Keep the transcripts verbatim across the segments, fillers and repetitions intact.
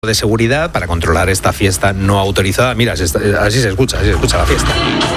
de seguridad para controlar esta fiesta no autorizada. Mira, así se escucha, así se escucha la fiesta.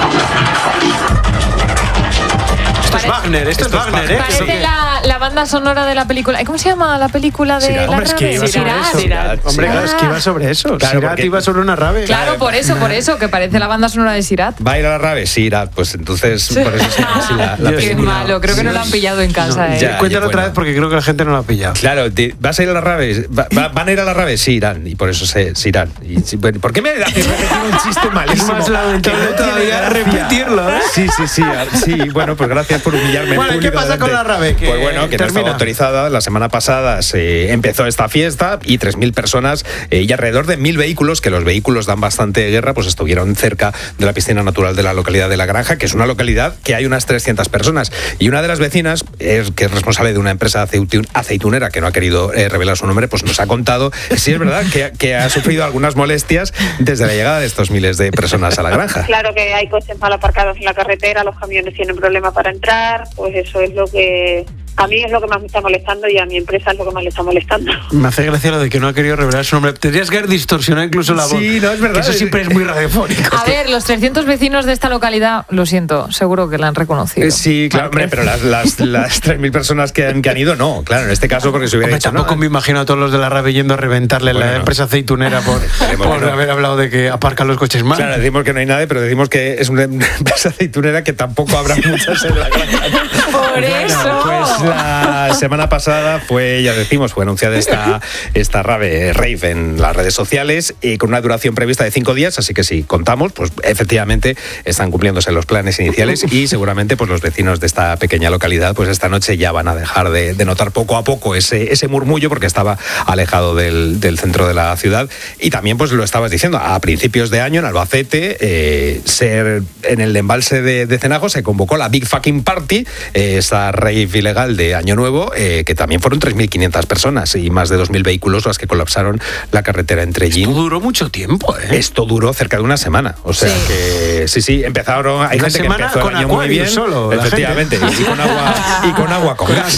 Esto es Wagner, esto es Wagner, ¿eh? Parece la, la banda sonora de la película. ¿Cómo se llama la película de Sirat. la Hombre, es que rave? iba sobre Sirat. eso. Sirat. Hombre, claro, es que iba sobre eso. Claro, Sirat porque- iba sobre una rave. Claro, por eso, por eso, que parece la banda sonora de Sirat. ¿Va a ir a la rave? Sí, irá. Pues entonces, por eso se llama así la, la Dios Qué película. malo, creo que no lo han pillado en casa, No, ¿eh? Ya, Cuéntalo ya, otra bueno. vez porque creo que la gente no lo ha pillado. Claro, te- ¿vas a ir a la rave? Va- va- ¿Van a ir a la rave? Sí, irán. Y por eso se, se irán. Y, sí, bueno, ¿por qué me haces repetir un chiste malísimo? Es más lamentable Que no tiene todavía gracia. repetirlo, ¿eh? Sí, sí, sí. ah, Sí, bueno, pues gracias por humillarme en Bueno, ¿y qué público pasa con delante. la rave? Que Pues bueno, que no termina. estaba autorizada. La semana pasada se empezó esta fiesta y tres mil personas eh, y alrededor de mil vehículos, que los vehículos dan bastante guerra, pues estuvieron cerca de la piscina natural de la localidad de La Granja, que es una localidad que hay unas trescientas personas. Y una de las vecinas, es, que es responsable de una empresa aceitun- aceitunera que no ha querido eh, revelar su nombre, pues nos ha contado que sí es verdad que, que ha sufrido algunas molestias desde la llegada de estos miles de personas a La Granja. Claro que hay coches mal aparcados en la carretera, los camiones tienen problemas para entrar, pues eso es lo que a mí es lo que más me está molestando y a mi empresa es lo que más le está molestando. Me hace gracia lo de que no ha querido revelar su nombre. Tendrías que haber distorsionado incluso la voz. Sí, no, es verdad. Que eso siempre es muy radiofónico. A ver, los trescientos vecinos de esta localidad, lo siento, seguro que la han reconocido. Eh, Sí, claro, hombre, pero las, las, las tres mil personas que han, que han ido, no. Claro, en este caso, porque se hubiera Hombre, dicho, tampoco no, me imagino a todos los de la rave yendo a reventarle Bueno, la no. empresa aceitunera por, Esperemos por que no. haber hablado de que aparcan los coches mal. Claro, decimos que no hay nadie, pero decimos que es una empresa aceitunera que tampoco habrá muchas en La Granja. Por Bueno, eso. pues la semana pasada fue, ya decimos, fue anunciada esta, esta rave, rave en las redes sociales y con una duración prevista de cinco días, así que si contamos, pues efectivamente están cumpliéndose los planes iniciales y seguramente pues los vecinos de esta pequeña localidad pues esta noche ya van a dejar de, de notar poco a poco ese, ese murmullo porque estaba alejado del, del centro de la ciudad y también pues lo estabas diciendo, a principios de año en Albacete, eh, ser, en el embalse de, de Cenajo se convocó la Big Fucking Party, eh, esa rave ilegal de Año Nuevo, eh, que también fueron tres mil quinientas personas y más de dos mil vehículos las que colapsaron la carretera entre Esto Gin. duró mucho tiempo, ¿eh? Esto duró cerca de una semana, o sea Sí. que sí, sí, empezaron, hay Una gente que semana empezó el con año muy Aquarius bien, solo, la efectivamente, gente. y con agua y con agua con gas.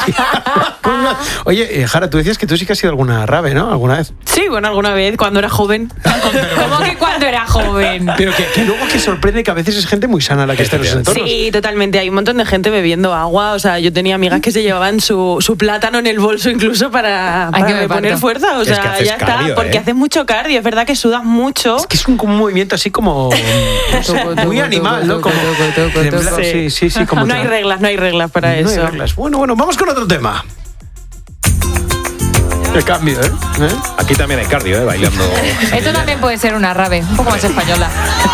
Oye, eh, Jara, tú decías que tú sí que has ido a alguna rave, ¿no? ¿Alguna vez? Sí, bueno, alguna vez, cuando era joven. ¿Cómo que cuando era joven? Pero que, que luego que sorprende que a veces es gente muy sana la que está en esos entornos. Sí, totalmente. Hay un montón de gente bebiendo agua. O sea, yo tenía amigas que se llevaban su, su plátano en el bolso incluso para, Ay, para que me poner parto. fuerza. O Es que sea, haces ya cardio, está. Porque ¿eh? haces mucho cardio. Es verdad que sudas mucho. Es que es un, como un movimiento así como no sé, muy animal, ¿no? Como temblar, sí, sí, sí, como no hay reglas, no hay reglas para No hay eso. reglas. Bueno, bueno, vamos con otro tema. El cambio, ¿eh? ¿Eh? Aquí también hay cardio, ¿eh? Bailando. Esto también puede ser una rave, un poco más española.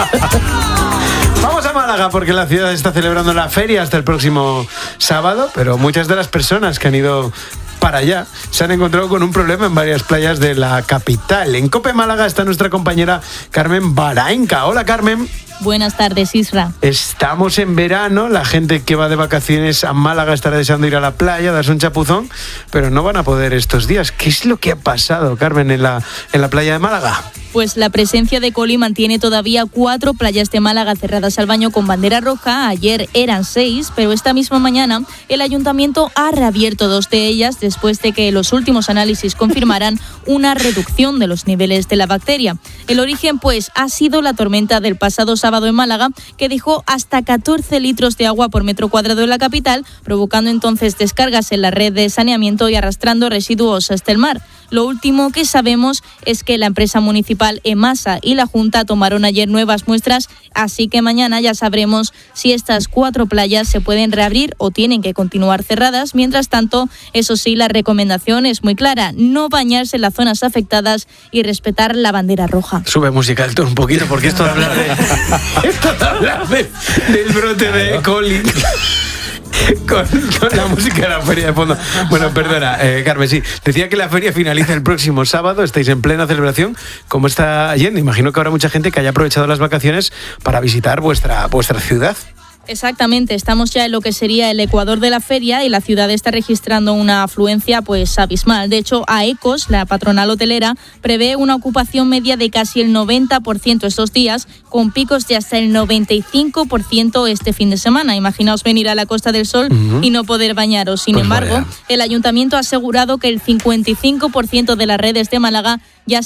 Vamos a Málaga porque la ciudad está celebrando la feria hasta el próximo sábado, pero muchas de las personas que han ido para allá se han encontrado con un problema en varias playas de la capital. En Cope Málaga está nuestra compañera Carmen Barainca. Hola, Carmen. Buenas tardes, Isra. Estamos en verano, la gente que va de vacaciones a Málaga estará deseando ir a la playa, darse un chapuzón, pero no van a poder estos días. ¿Qué es lo que ha pasado, Carmen, en la, en la playa de Málaga? Pues la presencia de Coli mantiene todavía cuatro playas de Málaga cerradas al baño con bandera roja. Ayer eran seis, pero esta misma mañana el ayuntamiento ha reabierto dos de ellas después de que los últimos análisis confirmaran una reducción de los niveles de la bacteria. El origen, pues, ha sido la tormenta del pasado sábado en Málaga, que dejó hasta catorce litros de agua por metro cuadrado en la capital, provocando entonces descargas en la red de saneamiento y arrastrando residuos hasta el mar. Lo último que sabemos es que la empresa municipal EMASA y la Junta tomaron ayer nuevas muestras, así que mañana ya sabremos si estas cuatro playas se pueden reabrir o tienen que continuar cerradas. Mientras tanto, eso sí, la recomendación es muy clara: no bañarse en las zonas afectadas y respetar la bandera roja. Sube música alto un poquito porque esto de hablar de, esto de hablar de- del brote de Coli. Con, con la música de la feria de fondo. Bueno, perdona, eh, Carmen, sí. Decía que la feria finaliza el próximo sábado, estáis en plena celebración. ¿Cómo está yendo? Imagino que habrá mucha gente que haya aprovechado las vacaciones para visitar vuestra, vuestra ciudad. Exactamente, estamos ya en lo que sería el ecuador de la feria y la ciudad está registrando una afluencia pues abismal. De hecho, AECOS, la patronal hotelera, prevé una ocupación media de casi el noventa por ciento estos días, con picos de hasta el noventa y cinco por ciento este fin de semana. Imaginaos venir a la Costa del Sol uh-huh. y no poder bañaros. Sin pues embargo, vaya. el ayuntamiento ha asegurado que el cincuenta y cinco por ciento de las redes de Málaga ya